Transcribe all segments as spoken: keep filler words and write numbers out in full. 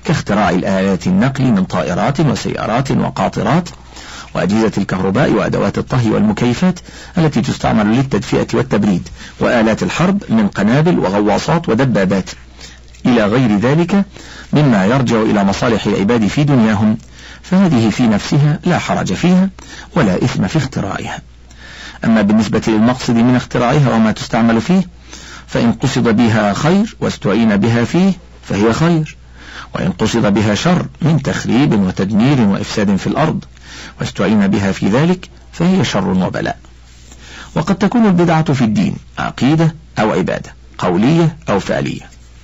كاختراع الآلات النقل من طائرات وسيارات وقاطرات وأجهزة الكهرباء وأدوات الطهي والمكيفات التي تستعمل للتدفئة والتبريد، وآلات الحرب من قنابل وغواصات ودبابات، إلى غير ذلك مما يرجع إلى مصالح العباد في دنياهم، فهذه في نفسها لا حرج فيها ولا إثم في اختراعها. أما بالنسبة للمقصد من اختراعها وما تستعمل فيه، فإن قصد بها خير واستعين بها فيه فهي خير، وإن قصد بها شر من تخريب وتدمير وإفساد في الأرض واستعين بها في ذلك فهي شر وبلاء. وقد تكون البدعة في الدين عقيدة أو عبادة قولية أو فعلية،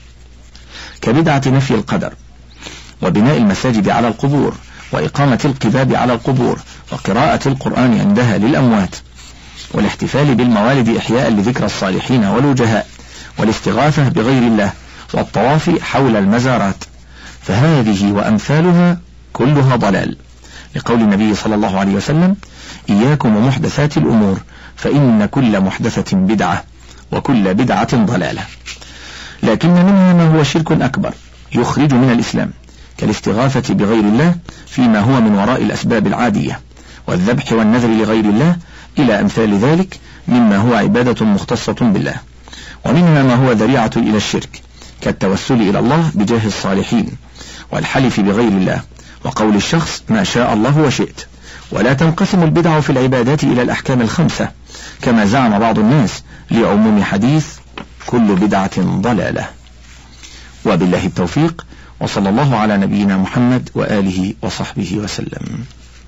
كبدعة نفي القدر، وبناء المساجد على القبور، وإقامة القباب على القبور، وقراءة القرآن عندها للأموات، والاحتفال بالموالد إحياء لذكر الصالحين والوجهاء، والاستغاثة بغير الله، والطواف حول المزارات، فهذه وأمثالها كلها ضلال، لقول النبي صلى الله عليه وسلم: إياكم ومحدثات الأمور فإن كل محدثة بدعة وكل بدعة ضلالة. لكن منها ما هو شرك أكبر يخرج من الإسلام، كالاستغاثة بغير الله فيما هو من وراء الأسباب العادية، والذبح والنذر لغير الله، إلى أمثال ذلك مما هو عبادة مختصة بالله. ومنها ما هو ذريعة إلى الشرك، كالتوسل إلى الله بجاه الصالحين، والحلف بغير الله، وقول الشخص ما شاء الله وشئت. ولا تنقسم البدع في العبادات إلى الأحكام الخمسة كما زعم بعض الناس لعموم حديث كل بدعة ضلالة. وبالله التوفيق، وصلى الله على نبينا محمد وآله وصحبه وسلم.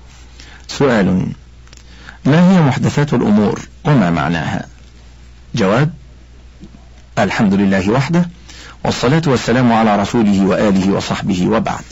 سؤال: ما هي محدثات الأمور وما معناها؟ جواب: الحمد لله وحده، والصلاة والسلام على رسوله وآله وصحبه، وبعد.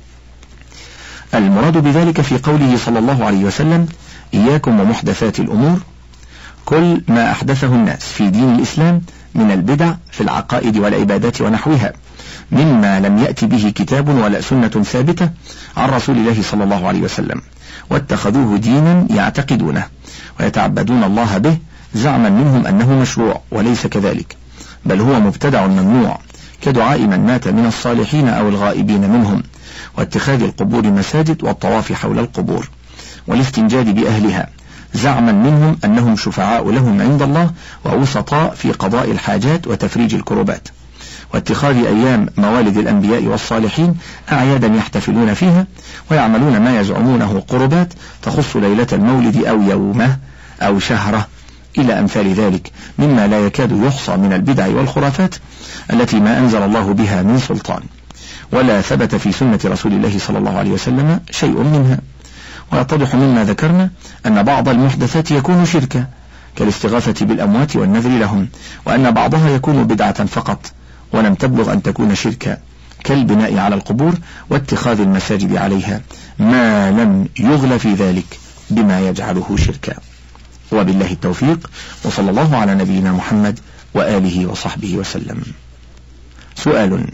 المراد بذلك في قوله صلى الله عليه وسلم: إياكم ومحدثات الأمور، كل ما أحدثه الناس في دين الإسلام من البدع في العقائد والعبادات ونحوها، مما لم يأتي به كتاب ولا سنة ثابتة عن رسول الله صلى الله عليه وسلم، واتخذوه دينا يعتقدونه ويتعبدون الله به، زعما منهم أنه مشروع، وليس كذلك، بل هو مبتدع ممنوع، كدعاء من مات من الصالحين أو الغائبين منهم، واتخاذ القبور مساجد، والطواف حول القبور، والاستنجاد بأهلها، زعما منهم أنهم شفعاء لهم عند الله ووسطاء في قضاء الحاجات وتفريج الكربات، واتخاذ أيام موالد الأنبياء والصالحين أعيادا يحتفلون فيها ويعملون ما يزعمونه قربات تخص ليلة المولد أو يومه أو شهره، إلى أمثال ذلك مما لا يكاد يحصى من البدع والخرافات التي ما أنزل الله بها من سلطان، ولا ثبت في سنة رسول الله صلى الله عليه وسلم شيء منها. ويتضح مما ذكرنا أن بعض المحدثات يكون شركا، كالاستغاثة بالأموات والنذر لهم، وأن بعضها يكون بدعة فقط ولم تبلغ أن تكون شركا، كالبناء على القبور واتخاذ المساجد عليها، ما لم يغل في ذلك بما يجعله شركا. وبالله التوفيق، وصلى الله على نبينا محمد وآله وصحبه وسلم. سؤال: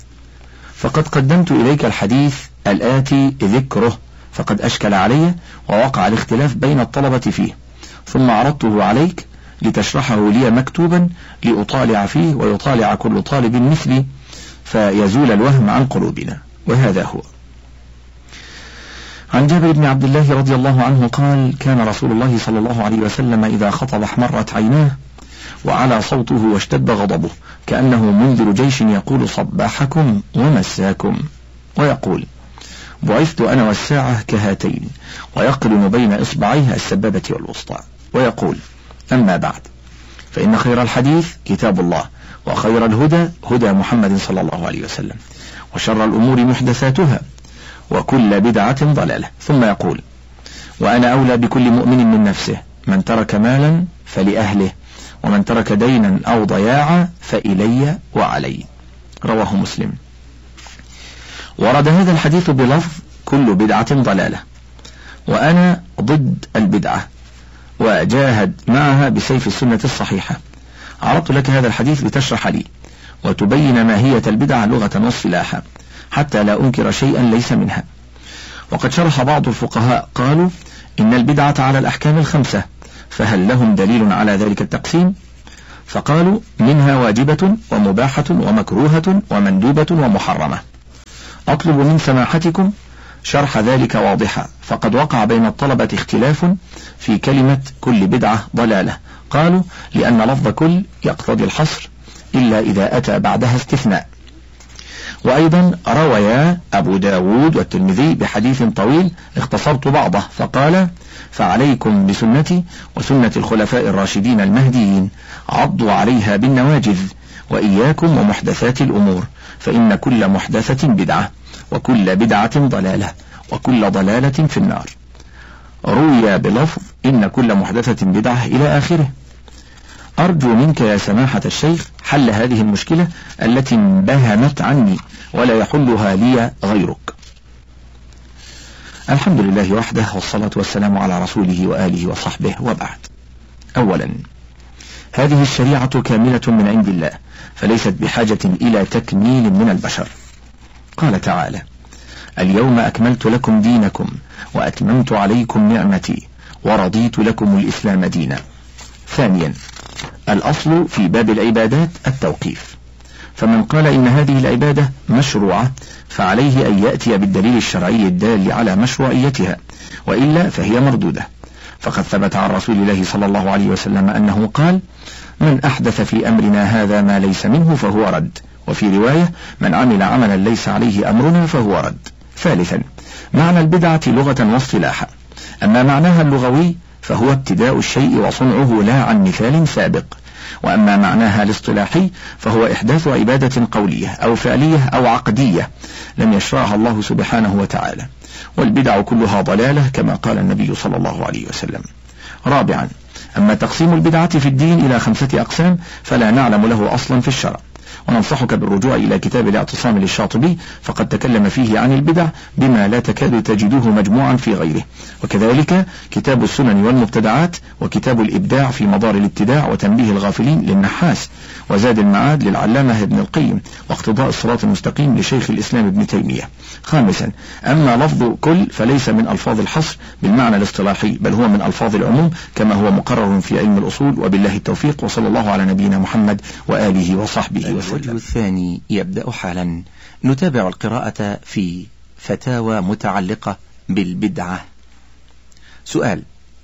فقد قدمت إليك الحديث الآتي ذكره، فقد أشكل علي ووقع الاختلاف بين الطلبة فيه، ثم عرضته عليك لتشرحه لي مكتوبا لأطالع فيه ويطالع كل طالب مثلي، فيزول الوهم عن قلوبنا. وهذا هو. عن جابر بن عبد الله رضي الله عنه قال: كان رسول الله صلى الله عليه وسلم إذا خطب احمرت عيناه وعلى صوته واشتد غضبه، كأنه منذر جيش يقول: صباحكم ومساكم، ويقول: بعثت أنا والساعة كهاتين، ويقرن بين إصبعيها السبابة والوسطى، ويقول: أما بعد، فإن خير الحديث كتاب الله، وخير الهدى هدى محمد صلى الله عليه وسلم، وشر الأمور محدثاتها، وكل بدعة ضلالة. ثم يقول: وأنا أولى بكل مؤمن من نفسه، من ترك مالا فلأهله، ومن ترك دينا أو ضياعا فإلي وعلي. رواه مسلم. ورد هذا الحديث بلفظ كل بدعة ضلالة، وأنا ضد البدعة، وأجاهد معها بسيف السنة الصحيحة. عرضت لك هذا الحديث لتشرح لي وتبين ماهية البدعة لغة واصطلاحا، حتى لا أنكر شيئا ليس منها. وقد شرح بعض الفقهاء قالوا إن البدعة على الأحكام الخمسة، فهل لهم دليل على ذلك التقسيم؟ فقالوا: منها واجبة ومباحة ومكروهة ومندوبة ومحرمة. أطلب من سماحتكم شرح ذلك واضحا، فقد وقع بين الطلبة اختلاف في كلمة كل بدعة ضلالة. قالوا لأن لفظ كل يقتضي الحصر إلا إذا أتى بعدها استثناء. وأيضا رويا أبو داود والترمذي بحديث طويل اختصرت بعضه، فقال: فعليكم بسنتي وسنة الخلفاء الراشدين المهديين، عضوا عليها بالنواجذ، وإياكم ومحدثات الأمور، فإن كل محدثة بدعة، وكل بدعة ضلالة، وكل ضلالة في النار. روي بلفظ إن كل محدثة بدعة إلى آخره. أرجو منك يا سماحة الشيخ حل هذه المشكلة التي انبهمت عني ولا يحلها لي غيرك. الحمد لله وحده، والصلاة والسلام على رسوله وآله وصحبه، وبعد. أولا، هذه الشريعة كاملة من عند الله، فليست بحاجة إلى تكميل من البشر. قال تعالى: اليوم أكملت لكم دينكم وأتممت عليكم نعمتي ورضيت لكم الإسلام دينا. ثانيا، الأصل في باب العبادات التوقيف، فمن قال إن هذه العبادة مشروعة فعليه أن يأتي بالدليل الشرعي الدال على مشروعيتها، وإلا فهي مردودة. فقد ثبت عن رسول الله صلى الله عليه وسلم أنه قال: من أحدث في أمرنا هذا ما ليس منه فهو رد، وفي رواية: من عمل عملا ليس عليه أمرنا فهو رد. ثالثا، معنى البدعة لغة واصطلاحا. أما معناها اللغوي فهو ابتداء الشيء وصنعه لا عن مثال سابق، وأما معناها الاصطلاحي فهو إحداث عبادة قولية أو فعلية أو عقدية لم يشرعها الله سبحانه وتعالى، والبدع كلها ضلالة كما قال النبي صلى الله عليه وسلم. رابعا، أما تقسيم البدعة في الدين إلى خمسة أقسام فلا نعلم له أصلا في الشرع، وننصحك بالرجوع إلى كتاب الاعتصام للشاطبي، فقد تكلم فيه عن البدع بما لا تكاد تجده مجموعا في غيره، وكذلك كتاب السنن والمبتدعات، وكتاب الإبداع في مدار الابتداع وتنبيه الغافلين للنحاس، وزاد المعاد للعلامة ابن القيم، واقتضاء الصراط المستقيم لشيخ الإسلام ابن تيمية. خامسا، أما لفظ كل فليس من ألفاظ الحصر بالمعنى الاصطلاحي، بل هو من ألفاظ العموم كما هو مقرر في علم الأصول، وبالله التوفيق، وصلى الله على نبينا محمد وآله وصحبه وسلم. الوجه الثاني يبدأ حالا. نتابع القراءة في فتاوى متعلقة بالبدعة. سؤال: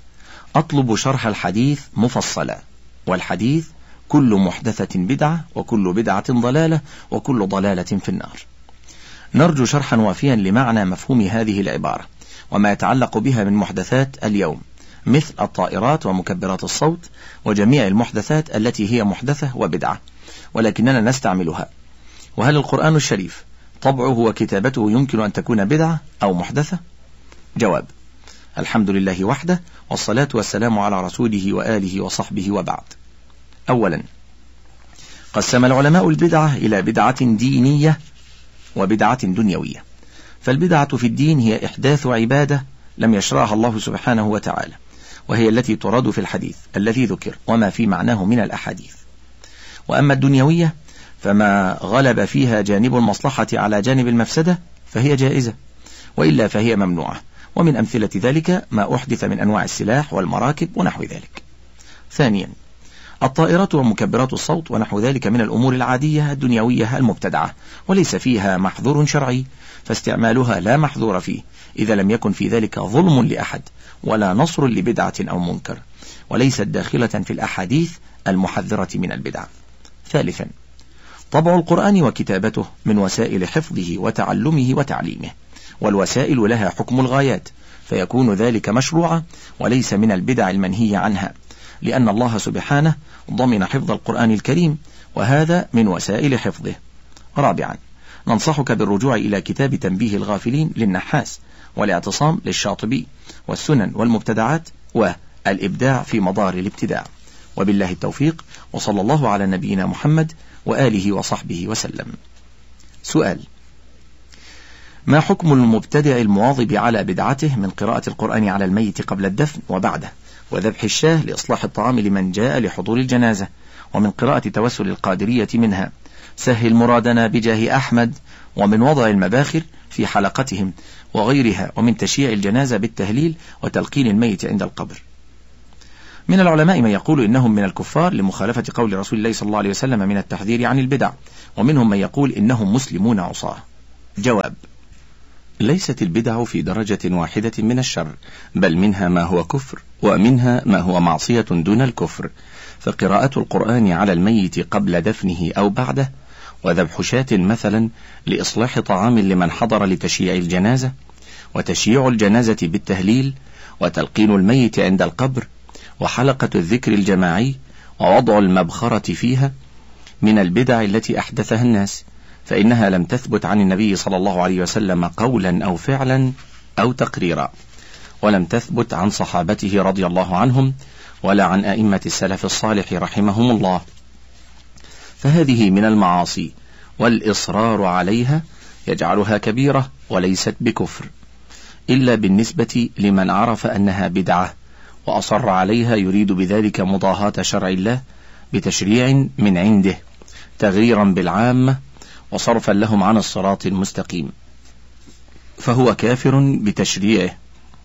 أطلب شرح الحديث مفصلا، والحديث: كل محدثة بدعة، وكل بدعة ضلالة، وكل ضلالة في النار. نرجو شرحا وافيا لمعنى مفهوم هذه العبارة وما يتعلق بها من محدثات اليوم، مثل الطائرات ومكبرات الصوت وجميع المحدثات التي هي محدثة وبدعة ولكننا نستعملها. وهل القرآن الشريف طبعه وكتابته يمكن أن تكون بدعة أو محدثة؟ جواب: الحمد لله وحده، والصلاة والسلام على رسوله وآله وصحبه، وبعد. أولا، قسم العلماء البدعة إلى بدعة دينية وبدعة دنيوية. فالبدعة في الدين هي إحداث عبادة لم يشرعها الله سبحانه وتعالى، وهي التي تراد في الحديث الذي ذكر وما في معناه من الأحاديث. وأما الدنيوية فما غلب فيها جانب المصلحة على جانب المفسدة فهي جائزة، وإلا فهي ممنوعة. ومن أمثلة ذلك ما أحدث من أنواع السلاح والمراكب ونحو ذلك. ثانيا، الطائرات ومكبرات الصوت ونحو ذلك من الأمور العادية الدنيوية المبتدعة، وليس فيها محظور شرعي، فاستعمالها لا محظور فيه إذا لم يكن في ذلك ظلم لأحد ولا نصر لبدعة أو منكر، وليست داخلة في الأحاديث المحذرة من البدع. ثالثا، طبع القرآن وكتابته من وسائل حفظه وتعلمه وتعليمه، والوسائل لها حكم الغايات، فيكون ذلك مشروعا وليس من البدع المنهي عنها، لأن الله سبحانه ضمن حفظ القرآن الكريم، وهذا من وسائل حفظه. رابعا، ننصحك بالرجوع إلى كتاب تنبيه الغافلين للنحاس، والاعتصام للشاطبي، والسنن والمبتدعات، والإبداع في مدار الابتداع. وبالله التوفيق، وصلى الله على نبينا محمد وآله وصحبه وسلم. سؤال: ما حكم المبتدع المواظب على بدعته من قراءة القرآن على الميت قبل الدفن وبعده، وذبح الشاه لإصلاح الطعام لمن جاء لحضور الجنازة، ومن قراءة توسل القادرية منها سهل مرادنا بجاه أحمد، ومن وضع المباخر في حلقتهم وغيرها، ومن تشييع الجنازة بالتهليل وتلقين الميت عند القبر؟ من العلماء من يقول إنهم من الكفار لمخالفة قول رسول الله صلى الله عليه وسلم من التحذير عن البدع، ومنهم من يقول إنهم مسلمون عصاة. جواب: ليست البدع في درجة واحدة من الشر، بل منها ما هو كفر ومنها ما هو معصية دون الكفر، فقراءة القرآن على الميت قبل دفنه أو بعده، وذبح شاة مثلا لإصلاح طعام لمن حضر لتشييع الجنازة، وتشييع الجنازة بالتهليل، وتلقين الميت عند القبر، وحلقة الذكر الجماعي، ووضع المبخرة فيها، من البدع التي أحدثها الناس، فإنها لم تثبت عن النبي صلى الله عليه وسلم قولا أو فعلا أو تقريرا، ولم تثبت عن صحابته رضي الله عنهم، ولا عن أئمة السلف الصالح رحمهم الله، فهذه من المعاصي، والإصرار عليها يجعلها كبيرة وليست بكفر، إلا بالنسبة لمن عرف أنها بدعة وأصر عليها، يريد بذلك مضاهاة شرع الله بتشريع من عنده، تغييرا بالعامة وصرفا لهم عن الصراط المستقيم، فهو كافر بتشريعه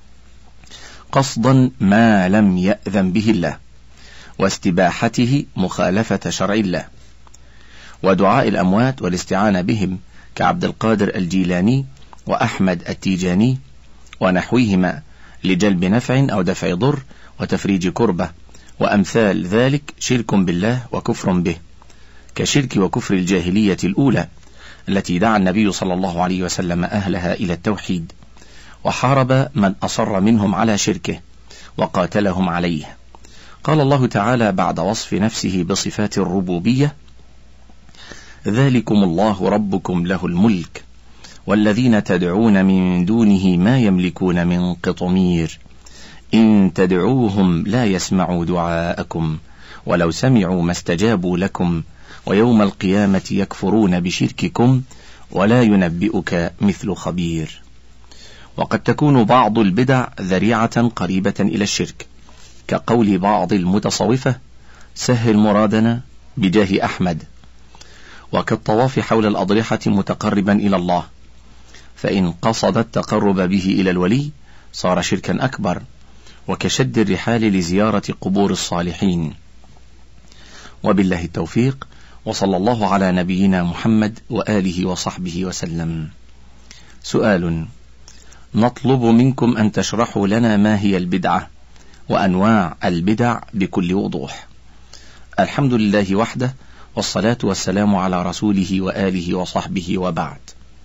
قصدا ما لم يأذن به الله، واستباحته مخالفة شرع الله. ودعاء الأموات والاستعانة بهم كعبد القادر الجيلاني وأحمد التيجاني ونحويهما لجلب نفع أو دفع ضر وتفريج كربة وأمثال ذلك شرك بالله وكفر به، كشرك وكفر الجاهلية الأولى التي دعا النبي صلى الله عليه وسلم أهلها إلى التوحيد، وحارب من أصر منهم على شركه وقاتلهم عليه. قال الله تعالى بعد وصف نفسه بصفات الربوبية: ذلكم الله ربكم له الملك والذين تدعون من دونه ما يملكون من قطمير إن تدعوهم لا يسمعوا دعاءكم ولو سمعوا ما استجابوا لكم ويوم القيامة يكفرون بشرككم ولا ينبئك مثل خبير. وقد تكون بعض البدع ذريعة قريبة إلى الشرك، كقول بعض المتصوفة: سهل مرادنا بجاه أحمد، وكالطواف حول الأضرحة متقربا إلى الله، فإن قصد التقرب به إلى الولي صار شركا أكبر، وكشد الرحال لزيارة قبور الصالحين. وبالله التوفيق، وصلى الله على نبينا محمد وآله وصحبه وسلم. سؤال: نطلب منكم أن تشرحوا لنا ما هي البدعة وأنواع البدع بكل وضوح. الحمد لله وحده، والصلاة والسلام على رسوله وآله وصحبه، وبعد.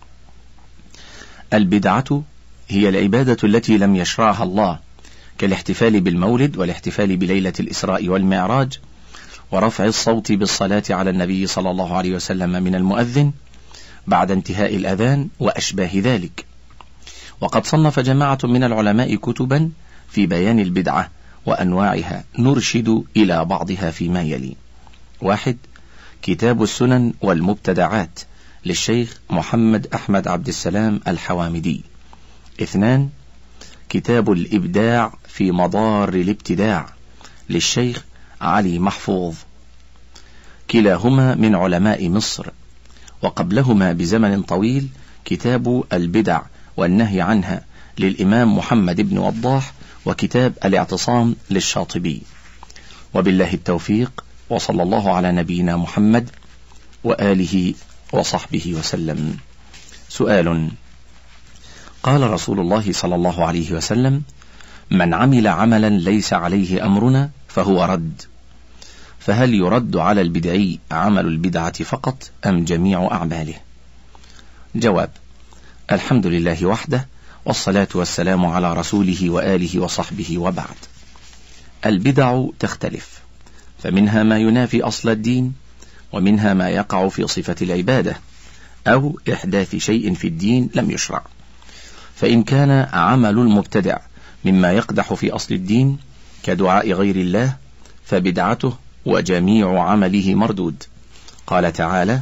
البدعة هي العبادة التي لم يشرعها الله، كالاحتفال بالمولد والاحتفال بليلة الإسراء والمعراج، ورفع الصوت بالصلاة على النبي صلى الله عليه وسلم من المؤذن بعد انتهاء الأذان وأشباه ذلك. وقد صنف جماعة من العلماء كتبا في بيان البدعة وأنواعها، نرشد إلى بعضها فيما يلي: واحد: كتاب السنن والمبتدعات للشيخ محمد أحمد عبد السلام الحوامدي. اثنان: كتاب الإبداع في مضار الابتداع للشيخ علي محفوظ، كلاهما من علماء مصر. وقبلهما بزمن طويل كتاب البدع والنهي عنها للإمام محمد بن وضاح، وكتاب الاعتصام للشاطبي. وبالله التوفيق، وصلى الله على نبينا محمد وآله وصحبه وسلم. سؤال: قال رسول الله صلى الله عليه وسلم: من عمل عملا ليس عليه أمرنا فهو رد، فهل يرد على البدعي عمل البدعة فقط أم جميع أعماله؟ جواب: الحمد لله وحده، والصلاة والسلام على رسوله وآله وصحبه، وبعد. البدع تختلف، فمنها ما ينافي أصل الدين، ومنها ما يقع في صفة العبادة أو إحداث شيء في الدين لم يشرع. فإن كان عمل المبتدع مما يقدح في أصل الدين كدعاء غير الله فبدعته وجميع عمله مردود. قال تعالى: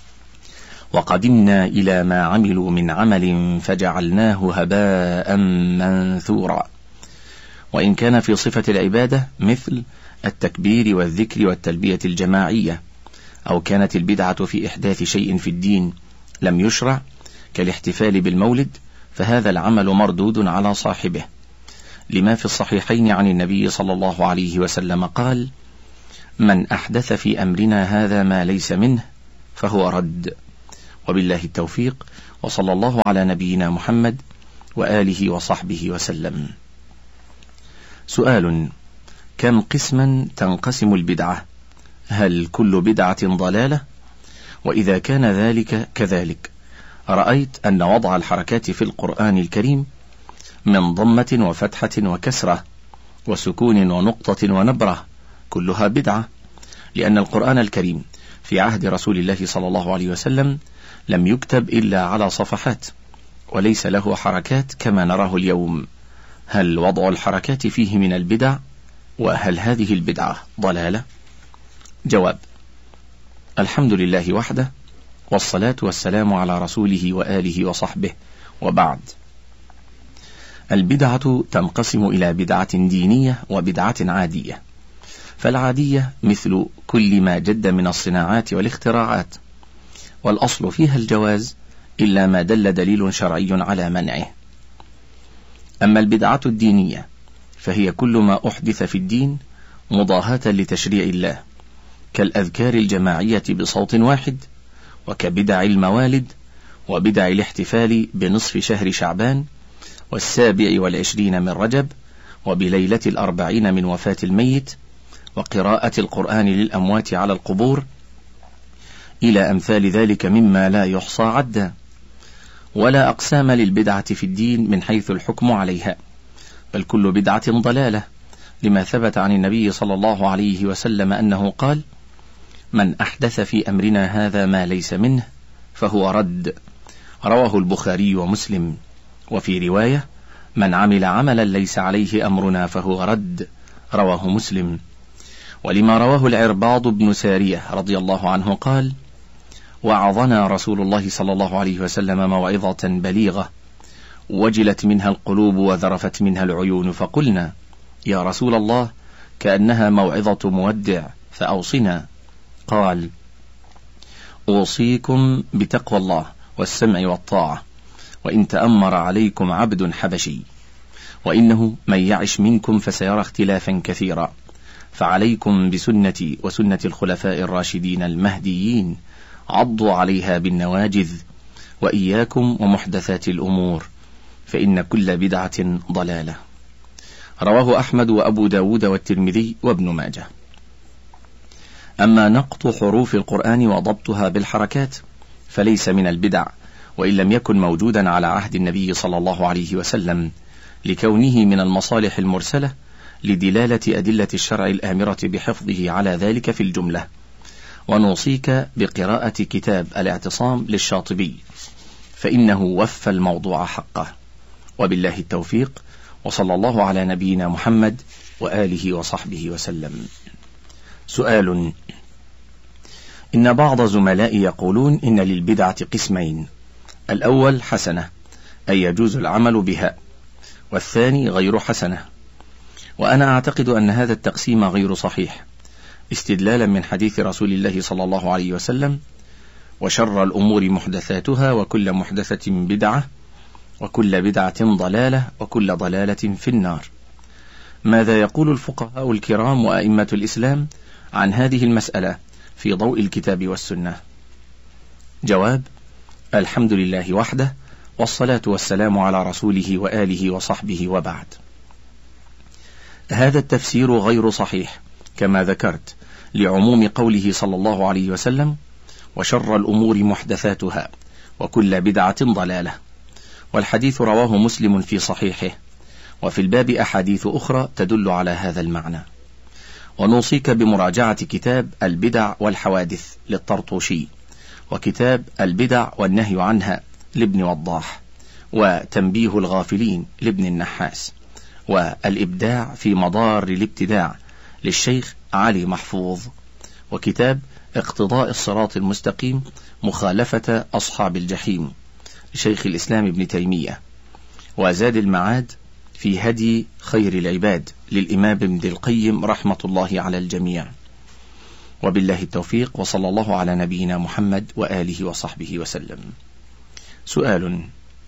وقدمنا إلى ما عملوا من عمل فجعلناه هباء منثورا. وإن كان في صفة العبادة مثل التكبير والذكر والتلبية الجماعية، أو كانت البدعة في إحداث شيء في الدين لم يشرع كالاحتفال بالمولد، فهذا العمل مردود على صاحبه، لما في الصحيحين عن النبي صلى الله عليه وسلم قال: من أحدث في أمرنا هذا ما ليس منه فهو رد. وبالله التوفيق، وصلى الله على نبينا محمد وآله وصحبه وسلم. سؤال: كم قسما تنقسم البدعة؟ هل كل بدعة ضلالة؟ وإذا كان ذلك كذلك، رأيت أن وضع الحركات في القرآن الكريم من ضمة وفتحة وكسرة وسكون ونقطة ونبرة كلها بدعة، لأن القرآن الكريم في عهد رسول الله صلى الله عليه وسلم لم يكتب إلا على صفحات، وليس له حركات كما نراه اليوم. هل وضع الحركات فيه من البدع؟ وهل هذه البدعة ضلالة؟ جواب: الحمد لله وحده، والصلاة والسلام على رسوله وآله وصحبه، وبعد. البدعة تنقسم إلى بدعة دينية وبدعة عادية. فالعادية مثل كل ما جد من الصناعات والاختراعات، والأصل فيها الجواز إلا ما دل دليل شرعي على منعه. أما البدعة الدينية فهي كل ما أحدث في الدين مضاهاة لتشريع الله، كالأذكار الجماعية بصوت واحد، وكبدع الموالد، وبدع الاحتفال بنصف شهر شعبان، والسابع والعشرين من رجب، وبليلة الأربعين من وفاة الميت، وقراءة القرآن للأموات على القبور، إلى أمثال ذلك مما لا يحصى عدا. ولا أقسام للبدعة في الدين من حيث الحكم عليها، بل كل بدعة ضلالة، لما ثبت عن النبي صلى الله عليه وسلم أنه قال: من أحدث في أمرنا هذا ما ليس منه فهو رد. رواه البخاري ومسلم. وفي رواية: من عمل عملا ليس عليه أمرنا فهو رد. رواه مسلم. ولما رواه العرباض بن سارية رضي الله عنه قال: وعظنا رسول الله صلى الله عليه وسلم موعظة بليغة، وجلت منها القلوب وذرفت منها العيون، فقلنا: يا رسول الله، كأنها موعظة مودع، فأوصنا. قال: أوصيكم بتقوى الله والسمع والطاعة، وإن تأمر عليكم عبد حبشي، وإنه من يعش منكم فسيرى اختلافا كثيرا، فعليكم بسنتي وسنة الخلفاء الراشدين المهديين، عضوا عليها بالنواجذ، وإياكم ومحدثات الأمور، فإن كل بدعة ضلالة. رواه أحمد وأبو داود والترمذي وابن ماجه. أما نقط حروف القرآن وضبطها بالحركات فليس من البدع، وإن لم يكن موجودا على عهد النبي صلى الله عليه وسلم، لكونه من المصالح المرسلة لدلالة أدلة الشرع الآمرة بحفظه على ذلك في الجملة. ونوصيك بقراءة كتاب الاعتصام للشاطبي، فإنه وفى الموضوع حقه. وبالله التوفيق، وصلى الله على نبينا محمد وآله وصحبه وسلم. سؤال: إن بعض زملائي يقولون إن للبدعة قسمين: الأول حسنة، أي يجوز العمل بها، والثاني غير حسنة. وأنا أعتقد أن هذا التقسيم غير صحيح، استدلالا من حديث رسول الله صلى الله عليه وسلم: وشر الأمور محدثاتها، وكل محدثة بدعة، وكل بدعة ضلالة، وكل ضلالة في النار. ماذا يقول الفقهاء الكرام وأئمة الإسلام عن هذه المسألة في ضوء الكتاب والسنة؟ جواب: الحمد لله وحده، والصلاة والسلام على رسوله وآله وصحبه، وبعد. هذا التفسير غير صحيح كما ذكرت، لعموم قوله صلى الله عليه وسلم: وشر الأمور محدثاتها، وكل بدعة ضلالة. والحديث رواه مسلم في صحيحه، وفي الباب أحاديث أخرى تدل على هذا المعنى. ونوصيك بمراجعة كتاب البدع والحوادث للطرطوشي، وكتاب البدع والنهي عنها لابن وضاح، وتنبيه الغافلين لابن النحاس، والإبداع في مضار الابتداع للشيخ علي محفوظ، وكتاب اقتضاء الصراط المستقيم مخالفة أصحاب الجحيم لشيخ الإسلام ابن تيمية، وزاد المعاد في هدي خير العباد للإمام ابن القيم رحمة الله على الجميع. وبالله التوفيق، وصلى الله على نبينا محمد وآله وصحبه وسلم. سؤال: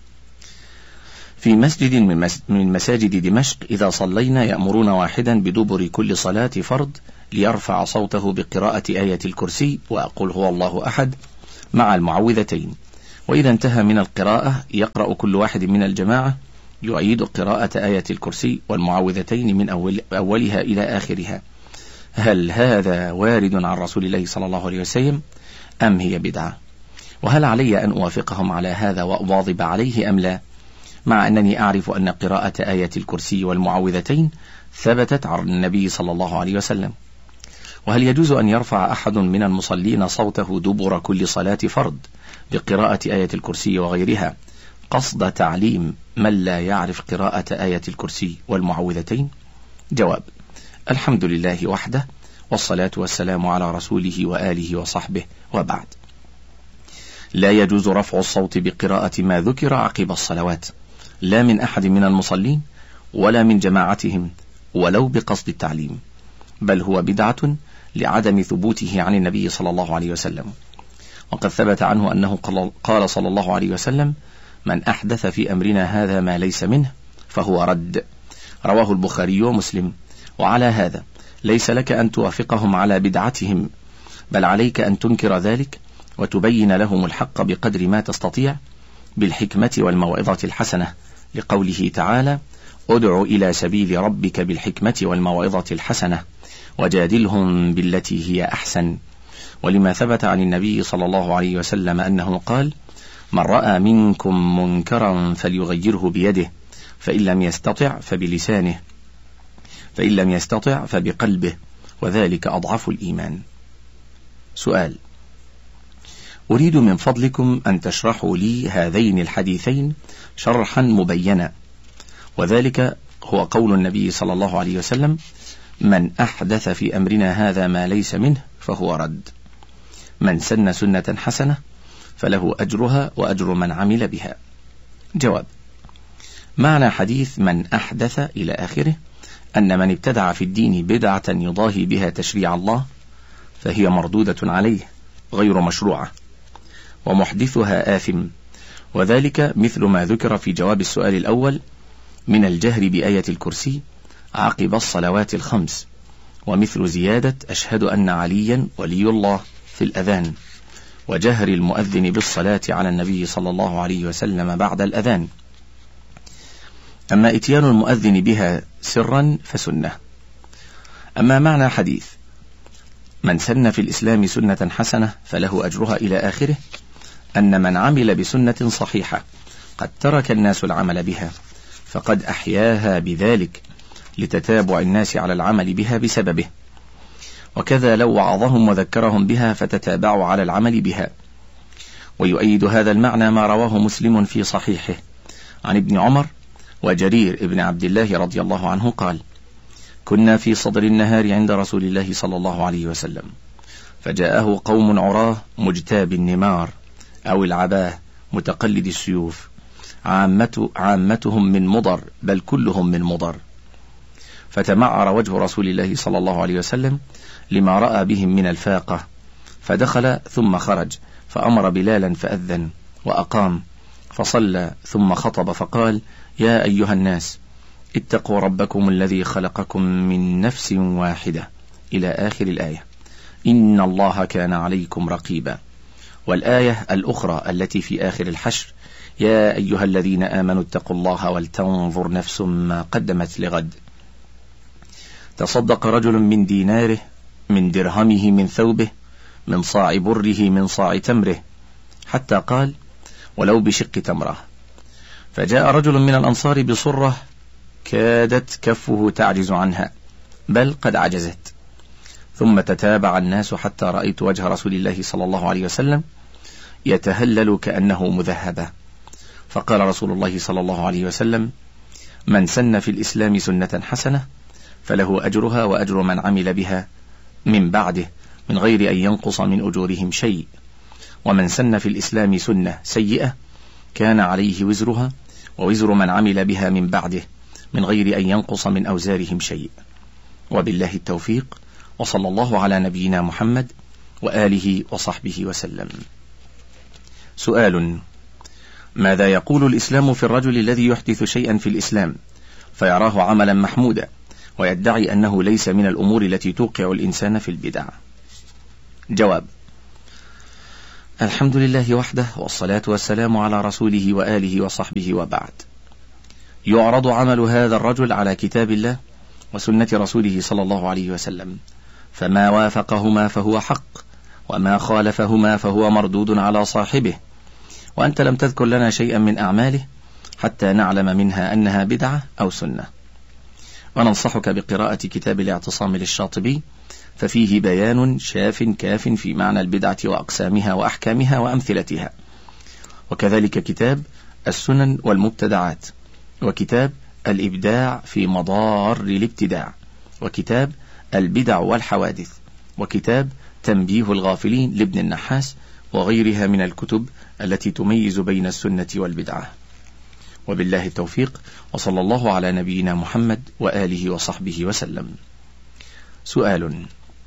في مسجد من مساجد دمشق إذا صلينا يأمرون واحدا بدبر كل صلاة فرض ليرفع صوته بقراءة آية الكرسي وأقول هو الله أحد مع المعوذتين، وإذا انتهى من القراءة يقرأ كل واحد من الجماعة يعيد قراءة آية الكرسي والمعوذتين من أول أولها إلى آخرها. هل هذا وارد عن رسول الله صلى الله عليه وسلم أم هي بدعة؟ وهل علي أن أوافقهم على هذا وأواظب عليه أم لا، مع أنني أعرف أن قراءة آية الكرسي والمعوذتين ثبتت عن النبي صلى الله عليه وسلم؟ وهل يجوز أن يرفع أحد من المصلين صوته دبر كل صلاة فرض بقراءة آية الكرسي وغيرها قصد تعليم من لا يعرف قراءة آية الكرسي والمعوذتين؟ جواب: الحمد لله وحده، والصلاة والسلام على رسوله وآله وصحبه، وبعد. لا يجوز رفع الصوت بقراءة ما ذكر عقب الصلوات، لا من أحد من المصلين ولا من جماعتهم ولو بقصد التعليم، بل هو بدعة لعدم ثبوته عن النبي صلى الله عليه وسلم. وقد ثبت عنه أنه قال صلى الله عليه وسلم: من أحدث في أمرنا هذا ما ليس منه فهو رد. رواه البخاري ومسلم. وعلى هذا ليس لك أن توافقهم على بدعتهم، بل عليك أن تنكر ذلك وتبين لهم الحق بقدر ما تستطيع بالحكمة والموعظة الحسنة، لقوله تعالى: ادع إلى سبيل ربك بالحكمة والموعظة الحسنة وجادلهم بالتي هي أحسن. ولما ثبت عن النبي صلى الله عليه وسلم أنه قال: من رأى منكم منكرا فليغيره بيده، فإن لم يستطع فبلسانه، فإن لم يستطع فبقلبه، وذلك أضعف الإيمان. سؤال: أريد من فضلكم أن تشرحوا لي هذين الحديثين شرحا مبينا، وذلك هو قول النبي صلى الله عليه وسلم: من أحدث في أمرنا هذا ما ليس منه فهو رد. من سن سنة حسنة فله أجرها وأجر من عمل بها. جواب: معنى حديث من أحدث إلى آخره أن من ابتدع في الدين بدعة يضاهي بها تشريع الله فهي مردودة عليه غير مشروعة، ومحدثها آثم، وذلك مثل ما ذكر في جواب السؤال الأول من الجهر بآية الكرسي عقب الصلوات الخمس، ومثل زيادة أشهد أن عليا ولي الله في الأذان، وجهر المؤذن بالصلاة على النبي صلى الله عليه وسلم بعد الأذان. أما إتيان المؤذن بها سرا فسنة. أما معنى حديث من سن في الإسلام سنة حسنة فله أجرها إلى آخره، أن من عمل بسنة صحيحة قد ترك الناس العمل بها فقد أحياها بذلك لتتابع الناس على العمل بها بسببه، وكذا لو وعظهم وذكرهم بها فتتابعوا على العمل بها. ويؤيد هذا المعنى ما رواه مسلم في صحيحه عن ابن عمر وجرير ابن عبد الله رضي الله عنه قال: كنا في صدر النهار عند رسول الله صلى الله عليه وسلم، فجاءه قوم عراه مجتاب النمار أو العباه متقلد السيوف، عامته عامتهم من مضر بل كلهم من مضر، فتمعر وجه رسول الله صلى الله عليه وسلم لما رأى بهم من الفاقة، فدخل ثم خرج فأمر بلالا فأذن وأقام فصلى ثم خطب فقال: يا أيها الناس اتقوا ربكم الذي خلقكم من نفس واحدة إلى آخر الآية، إن الله كان عليكم رقيبا. والآية الأخرى التي في آخر الحشر: يا أيها الذين آمنوا اتقوا الله ولتنظر نفس ما قدمت لغد. تصدق رجل من ديناره من درهمه من ثوبه من صاع بره من صاع تمره، حتى قال: ولو بشق تمره. فجاء رجل من الأنصار بصرة كادت كفه تعجز عنها بل قد عجزت، ثم تتابع الناس حتى رأيت وجه رسول الله صلى الله عليه وسلم يتهلل كأنه مذهبة، فقال رسول الله صلى الله عليه وسلم: من سن في الإسلام سنة حسنة فله أجرها وأجر من عمل بها من بعده من غير أن ينقص من أجورهم شيء، ومن سن في الإسلام سنة سيئة كان عليه وزرها ووزر من عمل بها من بعده من غير أن ينقص من أوزارهم شيء. وبالله التوفيق، وصلى الله على نبينا محمد وآله وصحبه وسلم. سؤال: ماذا يقول الإسلام في الرجل الذي يحدث شيئا في الإسلام فيراه عملا محمودا ويدعي أنه ليس من الأمور التي توقع الإنسان في البدع؟ جواب: الحمد لله وحده، والصلاة والسلام على رسوله وآله وصحبه، وبعد. يعرض عمل هذا الرجل على كتاب الله وسنة رسوله صلى الله عليه وسلم، فما وافقهما فهو حق، وما خالفهما فهو مردود على صاحبه. وأنت لم تذكر لنا شيئا من أعماله حتى نعلم منها أنها بدعة أو سنة. وننصحك بقراءة كتاب الاعتصام للشاطبي، ففيه بيان شاف كاف في معنى البدعة وأقسامها وأحكامها وأمثلتها، وكذلك كتاب السنن والمبتدعات، وكتاب الإبداع في مضار الابتداع، وكتاب البدع والحوادث، وكتاب تنبيه الغافلين لابن النحاس، وغيرها من الكتب التي تميز بين السنة والبدعة. وبالله التوفيق، وصلى الله على نبينا محمد وآله وصحبه وسلم. سؤال: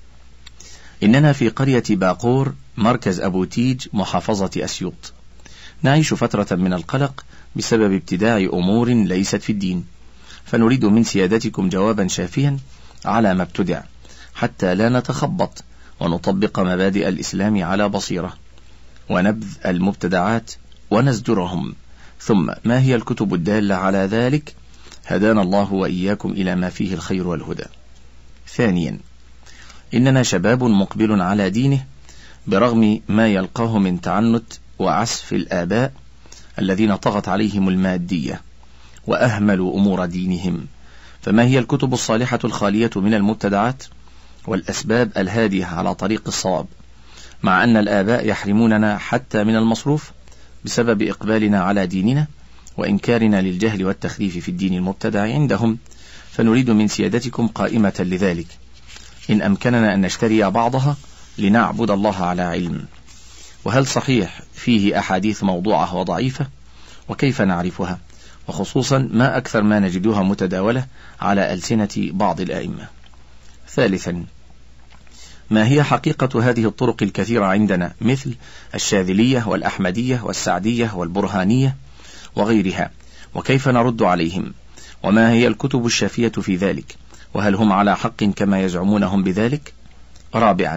إننا في قرية باقور مركز أبو تيج محافظة أسيوط، نعيش فترة من القلق بسبب ابتداع أمور ليست في الدين، فنريد من سيادتكم جوابا شافيا على ما ابتدع، حتى لا نتخبط ونطبق مبادئ الإسلام على بصيرة، ونبذ المبتدعات ونزجرهم. ثم ما هي الكتب الدالة على ذلك؟ هدانا الله وإياكم إلى ما فيه الخير والهدى. ثانيا: إننا شباب مقبل على دينه برغم ما يلقاه من تعنت وعسف الآباء الذين طغت عليهم المادية وأهملوا أمور دينهم، فما هي الكتب الصالحة الخالية من المبتدعات والأسباب الهادية على طريق الصواب، مع أن الآباء يحرموننا حتى من المصروف بسبب إقبالنا على ديننا وإنكارنا للجهل والتخريف في الدين المبتدع عندهم؟ فنريد من سيادتكم قائمة لذلك، إن أمكننا أن نشتري بعضها لنعبد الله على علم. وهل صحيح فيه أحاديث موضوعة وضعيفة؟ وكيف نعرفها؟ وخصوصا ما أكثر ما نجدها متداولة على ألسنة بعض الآئمة. ثالثا: ما هي حقيقة هذه الطرق الكثيرة عندنا، مثل الشاذلية والأحمدية والسعدية والبرهانية وغيرها، وكيف نرد عليهم؟ وما هي الكتب الشافية في ذلك؟ وهل هم على حق كما يزعمونهم بذلك؟ رابعا: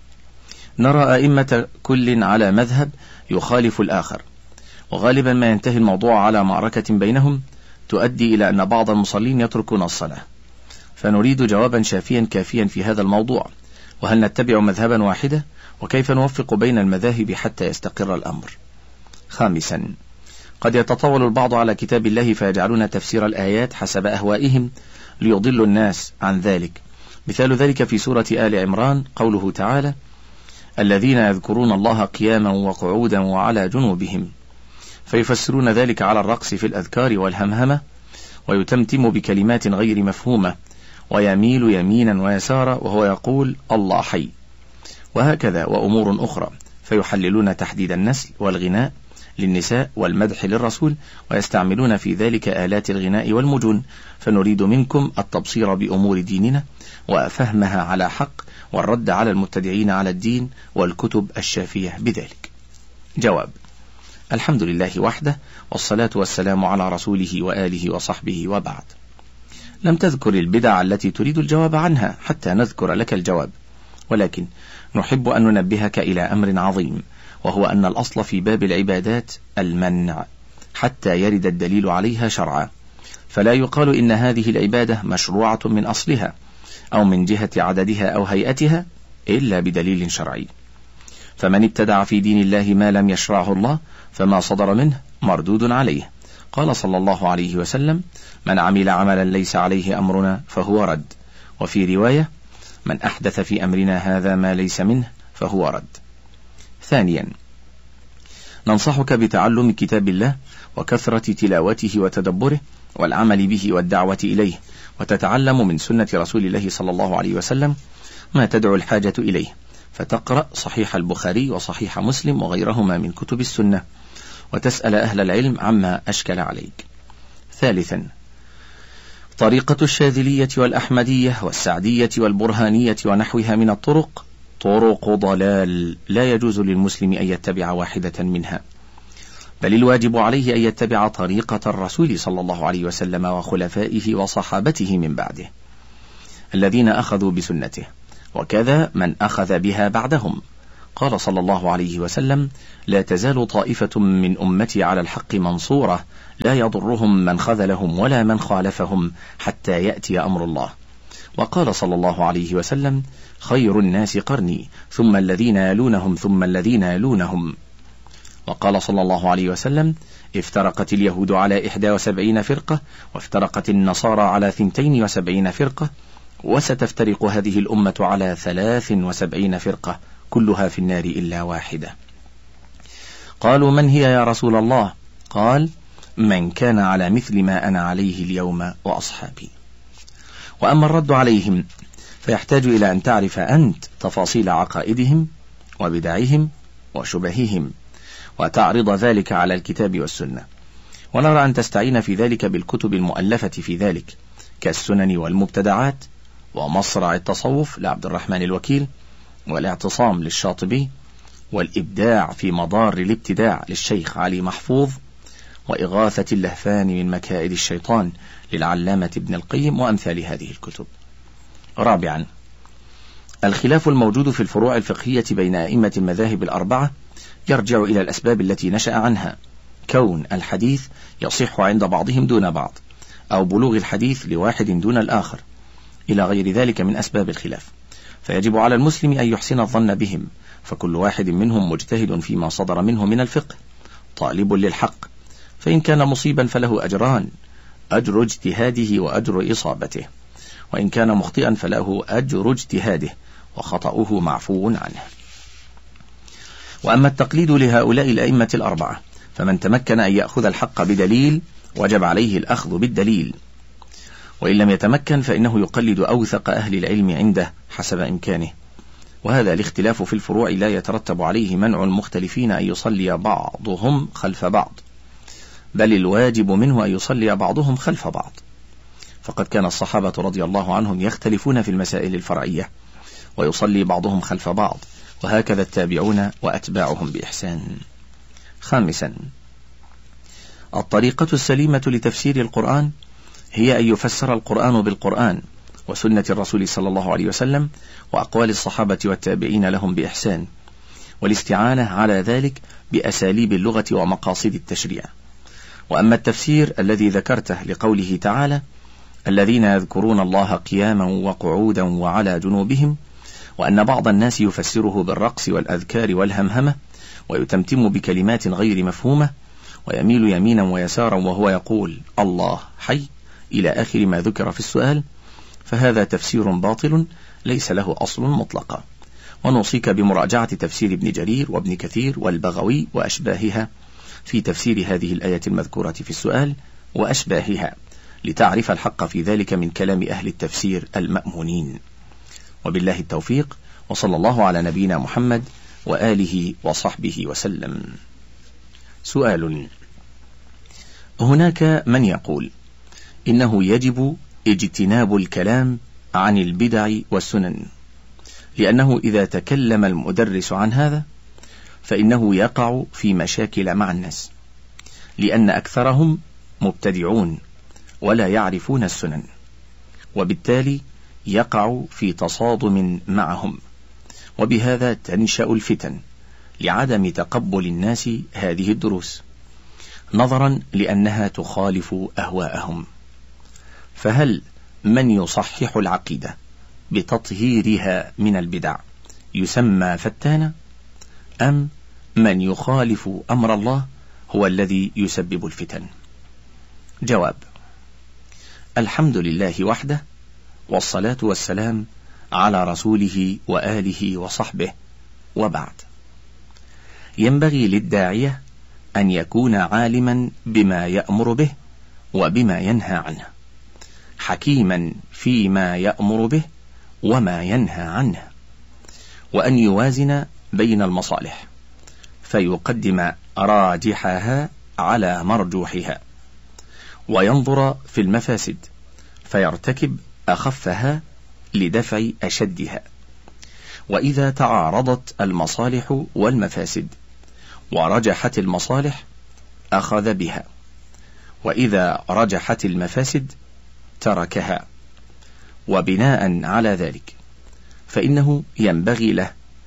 نرى أئمة كل على مذهب يخالف الآخر، وغالبا ما ينتهي الموضوع على معركة بينهم تؤدي إلى أن بعض المصلين يتركون الصلاة، فنريد جوابا شافيا كافيا في هذا الموضوع. وهل نتبع مذهبا واحدة؟ وكيف نوفق بين المذاهب حتى يستقر الأمر؟ خامسا: قد يتطاول البعض على كتاب الله فيجعلون تفسير الآيات حسب أهوائهم ليضلوا الناس عن ذلك. مثال ذلك في سورة آل عمران قوله تعالى: الذين يذكرون الله قياما وقعودا وعلى جنوبهم، فيفسرون ذلك على الرقص في الأذكار والهمهمة، ويتمتم بكلمات غير مفهومة، ويميل يمينا ويسارا وهو يقول الله حي، وهكذا وأمور أخرى، فيحللون تحديد النسل والغناء للنساء والمدح للرسول، ويستعملون في ذلك آلات الغناء والمجون. فنريد منكم التبصير بأمور ديننا وفهمها على حق، والرد على المبتدعين على الدين، والكتب الشافية بذلك. جواب: الحمد لله وحده، والصلاة والسلام على رسوله وآله وصحبه، وبعد. لم تذكر البدع التي تريد الجواب عنها حتى نذكر لك الجواب، ولكن نحب أن ننبهك إلى أمر عظيم، وهو أن الأصل في باب العبادات المنع حتى يرد الدليل عليها شرعا، فلا يقال إن هذه العبادة مشروعة من أصلها أو من جهة عددها أو هيئتها إلا بدليل شرعي. فمن ابتدع في دين الله ما لم يشرعه الله فما صدر منه مردود عليه. قال صلى الله عليه وسلم: من عمل عملا ليس عليه أمرنا فهو رد. وفي رواية: من أحدث في أمرنا هذا ما ليس منه فهو رد. ثانيا: ننصحك بتعلم كتاب الله وكثرة تلاوته وتدبره والعمل به والدعوة إليه، وتتعلم من سنة رسول الله صلى الله عليه وسلم ما تدعو الحاجة إليه، فتقرأ صحيح البخاري وصحيح مسلم وغيرهما من كتب السنة، وتسأل أهل العلم عما أشكل عليك. ثالثا: طريقة الشاذلية والأحمدية والسعدية والبرهانية ونحوها من الطرق طرق ضلال، لا يجوز للمسلم أن يتبع واحدة منها، بل الواجب عليه أن يتبع طريقة الرسول صلى الله عليه وسلم وخلفائه وصحابته من بعده الذين أخذوا بسنته، وكذا من أخذ بها بعدهم، قال صلى الله عليه وسلم: لا تزال طائفة من أمتي على الحق منصورة لا يضرهم من خذلهم ولا من خالفهم حتى يأتي أمر الله. وقال صلى الله عليه وسلم: خير الناس قرني ثم الذين يلونهم ثم الذين يلونهم. وقال صلى الله عليه وسلم: افترقت اليهود على إحدى وسبعين فرقة وافترقت النصارى على ثنتين وسبعين فرقة وستفترق هذه الأمة على ثلاث وسبعين فرقة كلها في النار إلا واحدة. قالوا: من هي يا رسول الله؟ قال: من كان على مثل ما أنا عليه اليوم وأصحابي. وأما الرد عليهم فيحتاج إلى أن تعرف أنت تفاصيل عقائدهم وبدعهم وشبههم وتعرض ذلك على الكتاب والسنة، ونرى أن تستعين في ذلك بالكتب المؤلفة في ذلك كالسنن والمبتدعات ومصرع التصوف لعبد الرحمن الوكيل، والاعتصام للشاطبي، والإبداع في مضار الابتداع للشيخ علي محفوظ، وإغاثة اللهفان من مكائد الشيطان للعلامة ابن القيم، وأمثال هذه الكتب. رابعا، الخلاف الموجود في الفروع الفقهية بين أئمة المذاهب الأربعة يرجع إلى الأسباب التي نشأ عنها، كون الحديث يصح عند بعضهم دون بعض، أو بلوغ الحديث لواحد دون الآخر، إلى غير ذلك من أسباب الخلاف. فيجب على المسلم أن يحسن الظن بهم، فكل واحد منهم مجتهد فيما صدر منه من الفقه طالب للحق، فإن كان مصيبا فله أجران: أجر اجتهاده وأجر إصابته، وإن كان مخطئا فله أجر اجتهاده وخطأه معفو عنه. وأما التقليد لهؤلاء الأئمة الأربعة فمن تمكن أن يأخذ الحق بدليل وجب عليه الأخذ بالدليل، وإن لم يتمكن فإنه يقلد أوثق أهل العلم عنده حسب إمكانه. وهذا الاختلاف في الفروع لا يترتب عليه منع المختلفين أن يصلي بعضهم خلف بعض، بل الواجب منه أن يصلي بعضهم خلف بعض، فقد كان الصحابة رضي الله عنهم يختلفون في المسائل الفرعية ويصلي بعضهم خلف بعض، وهكذا التابعون وأتباعهم بإحسان. خامسا، الطريقة السليمة لتفسير القرآن هي أن يفسر القرآن بالقرآن وسنة الرسول صلى الله عليه وسلم وأقوال الصحابة والتابعين لهم بإحسان، والاستعانة على ذلك بأساليب اللغة ومقاصد التشريع. وأما التفسير الذي ذكرته لقوله تعالى: الذين يذكرون الله قياما وقعودا وعلى جنوبهم، وأن بعض الناس يفسره بالرقص والأذكار والهمهمة ويتمتم بكلمات غير مفهومة ويميل يمينا ويسارا وهو يقول الله حي إلى آخر ما ذكر في السؤال، فهذا تفسير باطل ليس له أصل مطلقا. ونوصيك بمراجعة تفسير ابن جرير وابن كثير والبغوي وأشباهها في تفسير هذه الآية المذكورة في السؤال وأشباهها، لتعرف الحق في ذلك من كلام أهل التفسير المأمونين. وبالله التوفيق، وصلى الله على نبينا محمد وآله وصحبه وسلم. سؤال: هناك من يقول إنه يجب اجتناب الكلام عن البدع والسنن، لأنه إذا تكلم المدرس عن هذا فإنه يقع في مشاكل مع الناس، لأن أكثرهم مبتدعون ولا يعرفون السنن، وبالتالي يقع في تصادم معهم، وبهذا تنشأ الفتن لعدم تقبل الناس هذه الدروس نظرا لأنها تخالف أهواءهم. فهل من يصحح العقيدة بتطهيرها من البدع يسمى فتانا، أم من يخالف أمر الله هو الذي يسبب الفتن؟ جواب: الحمد لله وحده، والصلاة والسلام على رسوله وآله وصحبه، وبعد. ينبغي للداعية أن يكون عالما بما يأمر به وبما ينهى عنه، حكيما فيما يأمر به وما ينهى عنه، وأن يوازن بين المصالح فيقدم راجحها على مرجوحها، وينظر في المفاسد فيرتكب أخفها لدفع أشدها. وإذا تعارضت المصالح والمفاسد ورجحت المصالح أخذ بها، وإذا رجحت المفاسد تركها. وبناء على ذلك فإنه ينبغي له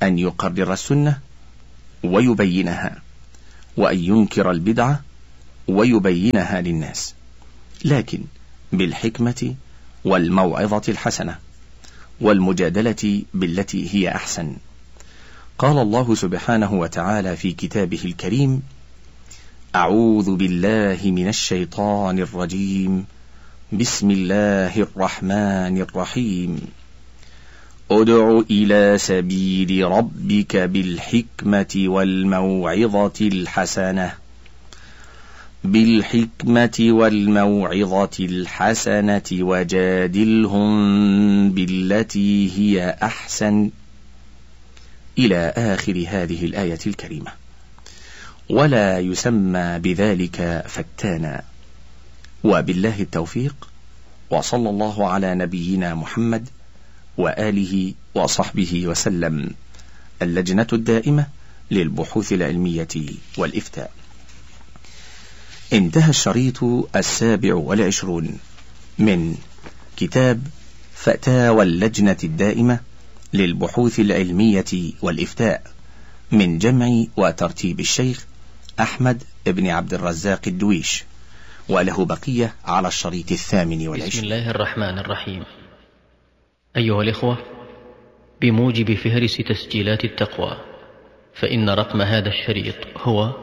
أن يقرر السنة ويبينها، وأن ينكر البدعة ويبينها للناس، لكن بالحكمة والموعظة الحسنة والمجادلة بالتي هي أحسن. قال الله سبحانه وتعالى في كتابه الكريم: أعوذ بالله من الشيطان الرجيم، بسم الله الرحمن الرحيم، ادع إلى سبيل ربك بالحكمة والموعظة الحسنة بالحكمة والموعظة الحسنة وجادلهم بالتي هي أحسن، إلى آخر هذه الآية الكريمة. ولا يسمى بذلك فتانا. وبالله التوفيق، وصلى الله على نبينا محمد وآله وصحبه وسلم. اللجنة الدائمة للبحوث العلمية والإفتاء. انتهى الشريط السابع والعشرون من كتاب فتاوى اللجنة الدائمة للبحوث العلمية والإفتاء من جمع وترتيب الشيخ أحمد بن عبد الرزاق الدويش، وله بقية على الشريط الثامن والعشرين. بسم الله الرحمن الرحيم. أيها الإخوة، بموجب فهرس تسجيلات التقوى، فإن رقم هذا الشريط هو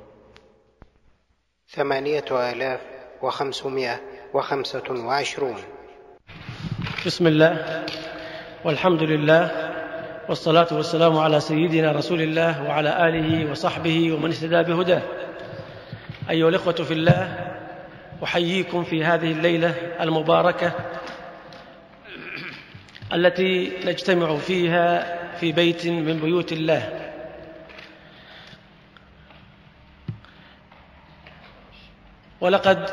ثمانية آلاف وخمسمائة وخمسة وعشرون. بسم الله والحمد لله والصلاة والسلام على سيدنا رسول الله وعلى آله وصحبه ومن اهتدى بهداه. أيها الإخوة في الله، أحييكم في هذه الليلة المباركة التي نجتمع فيها في بيت من بيوت الله. ولقد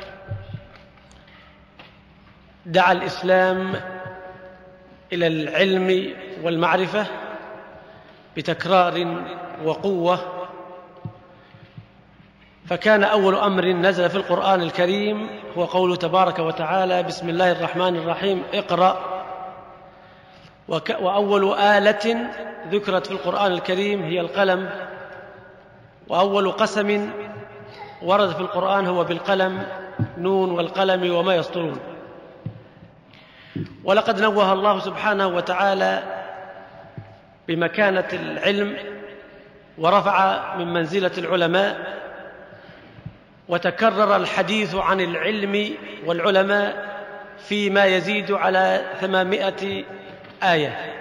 دعا الإسلام إلى العلم والمعرفة بتكرار وقوة، فكان أول أمر نزل في القرآن الكريم هو قوله تبارك وتعالى: بسم الله الرحمن الرحيم، اقرأ. وأول آلة ذكرت في القرآن الكريم هي القلم، وأول قسم ورد في القرآن هو بالقلم، نون والقلم وما يسطرون. ولقد نوه الله سبحانه وتعالى بمكانة العلم ورفع من منزلة العلماء، وتكرر الحديث عن العلم والعلماء فيما يزيد على ثمانمائة آية.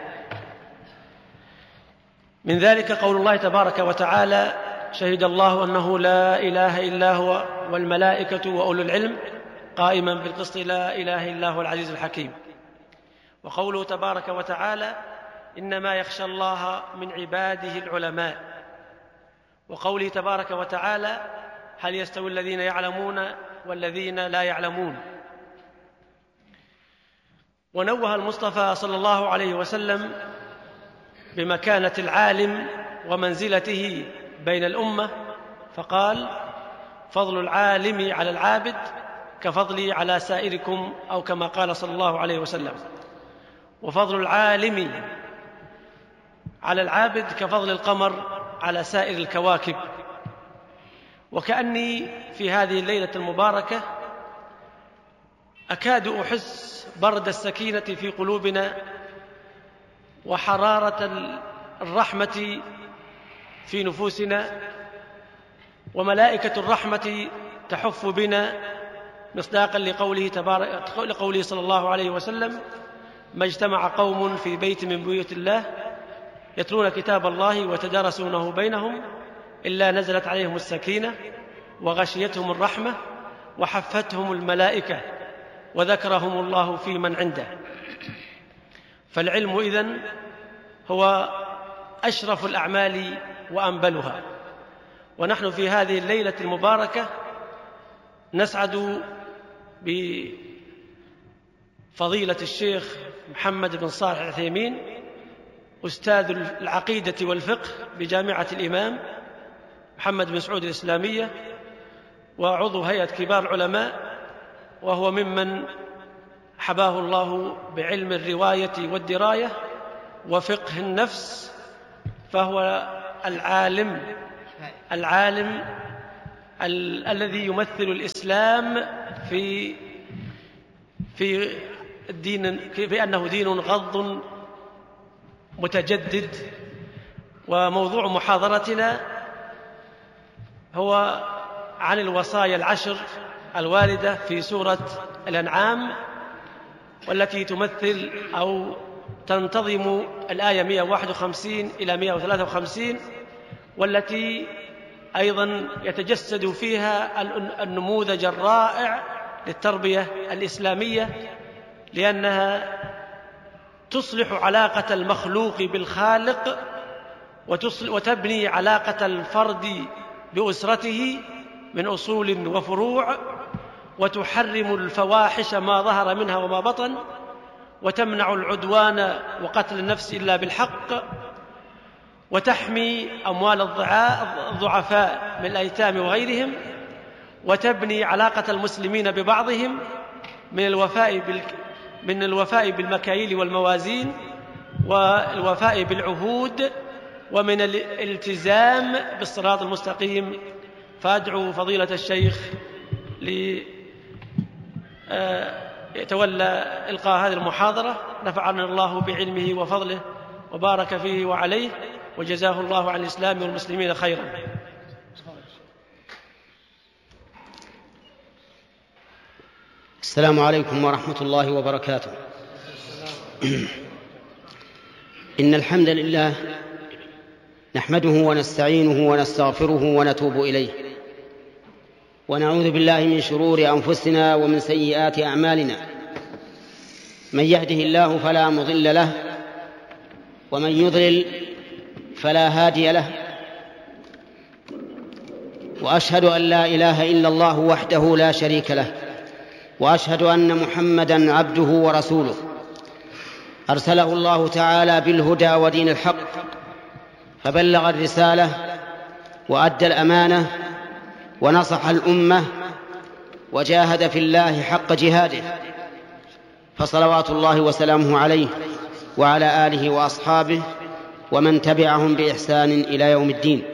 من ذلك قول الله تبارك وتعالى: شهد الله أنه لا إله إلا هو والملائكة وأولو العلم قائما بالقسط لا إله إلا هو العزيز الحكيم. وقوله تبارك وتعالى: إنما يخشى الله من عباده العلماء. وقوله تبارك وتعالى: هل يستوي الذين يعلمون والذين لا يعلمون. ونوه المصطفى صلى الله عليه وسلم بمكانة العالم ومنزلته بين الأمة، فقال: فضل العالم على العابد كفضلي على سائركم، أو كما قال صلى الله عليه وسلم. وفضل العالم على العابد كفضل القمر على سائر الكواكب. وكأني في هذه الليلة المباركة أكاد أحس برد السكينة في قلوبنا وحرارة الرحمة في نفوسنا، وملائكة الرحمة تحف بنا مصداقا لقوله تبارك لقوله صلى الله عليه وسلم: ما اجتمع قوم في بيت من بيوت الله يتلون كتاب الله وتدارسونه بينهم إلا نزلت عليهم السكينة وغشيتهم الرحمة وحفتهم الملائكة وذكرهم الله في من عنده. فالعلم إذن هو أشرف الأعمال وأنبلها. ونحن في هذه الليلة المباركة نسعد بفضيلة الشيخ محمد بن صالح العثيمين، أستاذ العقيدة والفقه بجامعة الإمام محمد بن سعود الإسلامية، وعضو هيئة كبار العلماء، وهو ممن حباه الله بعلم الرواية والدراية وفقه النفس فهو العالم العالم ال- الذي يمثل الإسلام في في الدين، في أنه دين غض متجدد. وموضوع محاضرتنا هو عن الوصايا العشر الواردة في سورة الأنعام، والتي تمثل أو تنتظم الآية مئة وواحد وخمسين إلى مئة وثلاثة وخمسين، والتي أيضا يتجسد فيها النموذج الرائع للتربية الإسلامية، لأنها تصلح علاقة المخلوق بالخالق، وتبني علاقة الفرد بأسرته من أصول وفروع، وتحرم الفواحش ما ظهر منها وما بطن، وتمنع العدوان وقتل النفس إلا بالحق، وتحمي أموال الضعفاء من الأيتام وغيرهم، وتبني علاقة المسلمين ببعضهم من الوفاء بال... من الوفاء بالمكاييل والموازين، والوفاء بالعهود، ومن الالتزام بالصراط المستقيم. فأدعو فضيلة الشيخ ليتولى إلقاء هذه المحاضرة، نفعنا الله بعلمه وفضله وبارك فيه وعليه، وجزاه الله عن الإسلام والمسلمين خيرا. السلام عليكم ورحمة الله وبركاته. إن الحمد لله نحمده ونستعينه ونستغفره ونتوب إليه، ونعوذ بالله من شرور أنفسنا ومن سيئات أعمالنا. من يهده الله فلا مضل له، ومن يضلل فلا هادي له. وأشهد أن لا إله إلا الله وحده لا شريك له، وأشهد أن محمدًا عبده ورسوله، أرسله الله تعالى بالهدى ودين الحق، فبلغ الرسالة وأدى الأمانة ونصح الأمة وجاهد في الله حق جهاده، فصلوات الله وسلامه عليه وعلى آله وأصحابه ومن تبعهم بإحسان إلى يوم الدين.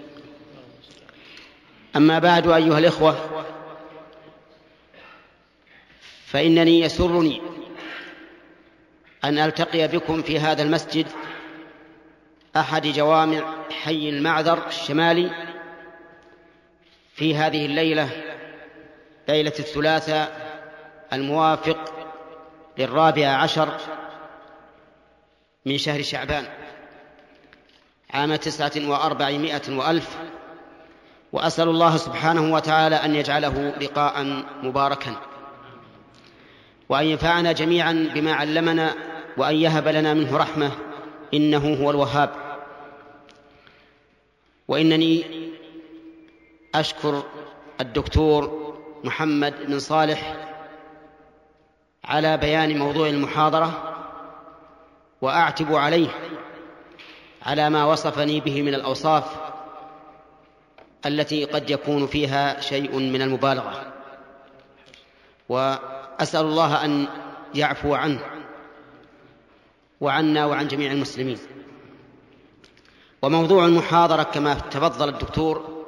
أما بعد، أيها الإخوة، فإنني يسرني أن ألتقي بكم في هذا المسجد، أحد جوامع حي المعذر الشمالي، في هذه الليلة، ليلة الثلاثاء الموافق للرابع عشر من شهر شعبان عام تسعة وأربعمائة وألف، وأسأل الله سبحانه وتعالى أن يجعله لقاء مباركا، وأن ينفعنا جميعا بما علمنا، وأن يهب لنا منه رحمة، إنه هو الوهاب. وإنني أشكر الدكتور محمد بن صالح على بيان موضوع المحاضرة، وأعتب عليه على ما وصفني به من الأوصاف التي قد يكون فيها شيء من المبالغة، وأسأل الله أن يعفو عنه وعنا وعن جميع المسلمين. وموضوع المحاضرة كما تفضل الدكتور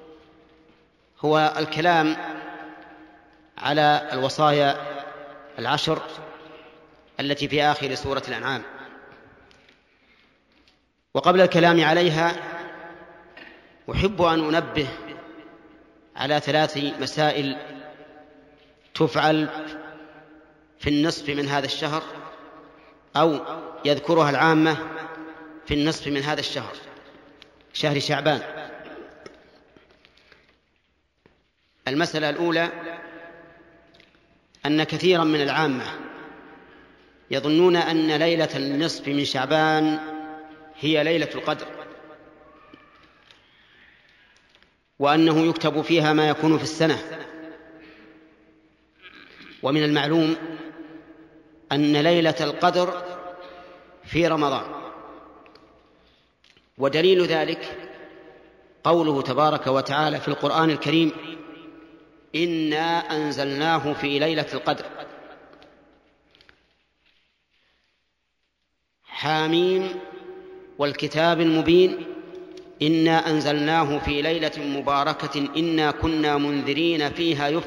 هو الكلام على الوصايا العشر التي في آخر سورة الأنعام. وقبل الكلام عليها أحب أن أنبه على ثلاث مسائل تفعل في النصف من هذا الشهر، أو يذكرها العامة في النصف من هذا الشهر، شهر شعبان. المسألة الأولى أن كثيرا من العامة يظنون أن ليلة النصف من شعبان هي ليلة القدر، وأنه يكتب فيها ما يكون في السنة. ومن المعلوم أن ليلة القدر في رمضان، ودليل ذلك قوله تبارك وتعالى في القرآن الكريم: إنا أنزلناه في ليلة القدر. حاميم والكتاب المبين إنا أنزلناه في ليلة مباركة إنا كنا منذرين فيها يفرق